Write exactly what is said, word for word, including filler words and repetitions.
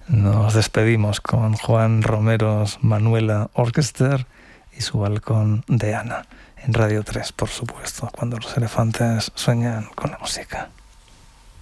Nos despedimos con Juan Romero's Manuela Orchester y su balcón de Ana. En Radio tres, por supuesto, cuando los elefantes sueñan con la música.